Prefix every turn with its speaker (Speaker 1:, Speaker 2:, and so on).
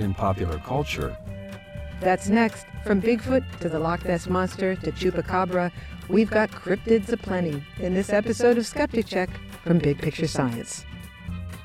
Speaker 1: in popular culture.
Speaker 2: That's next. From Bigfoot to the Loch Ness Monster to Chupacabra, we've got cryptids aplenty in this episode of Skeptic Check from Big Picture Science.